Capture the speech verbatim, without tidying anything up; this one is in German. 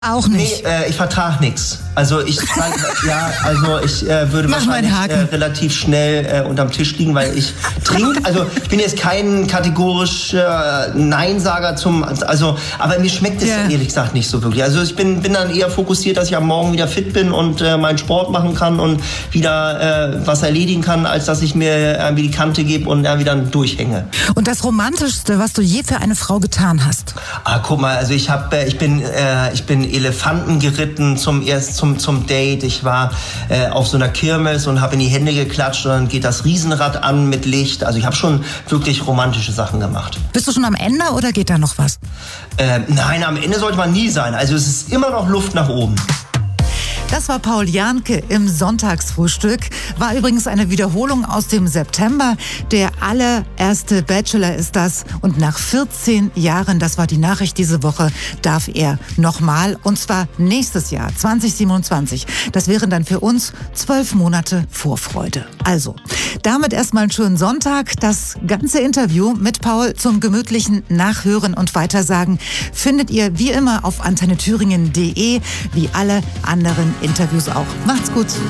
Auch nicht? Nee, äh, ich vertrage nichts. Also ich kann, ja, also ich äh, würde Mach wahrscheinlich äh, relativ schnell äh, unterm Tisch liegen, weil ich trinke, also ich bin jetzt kein kategorischer äh, Neinsager zum, also, aber mir schmeckt es yeah. ehrlich gesagt nicht so wirklich. Also ich bin, bin dann eher fokussiert, dass ich am Morgen wieder fit bin und äh, meinen Sport machen kann und wieder äh, was erledigen kann, als dass ich mir irgendwie die Kante gebe und dann wieder durchhänge. Und das Romantischste, was du je für eine Frau getan hast? Ah, guck mal, also ich habe, äh, ich bin, äh, ich bin Elefanten geritten zum erst zum zum Date. Ich war äh, auf so einer Kirmes und habe in die Hände geklatscht und dann geht das Riesenrad an mit Licht. Also ich habe schon wirklich romantische Sachen gemacht. Bist du schon am Ende oder geht da noch was? Äh, nein, am Ende sollte man nie sein. Also es ist immer noch Luft nach oben. Das war Paul Janke im Sonntagsfrühstück. War übrigens eine Wiederholung aus dem September. Der allererste Bachelor ist das. Und nach vierzehn Jahren, das war die Nachricht diese Woche, darf er nochmal. Und zwar nächstes Jahr, zwanzig siebenundzwanzig. Das wären dann für uns zwölf Monate Vorfreude. Also, damit erstmal einen schönen Sonntag. Das ganze Interview mit Paul zum gemütlichen Nachhören und Weitersagen findet ihr wie immer auf antenne thüringen punkt de, wie alle anderen Interviews auch. Macht's gut.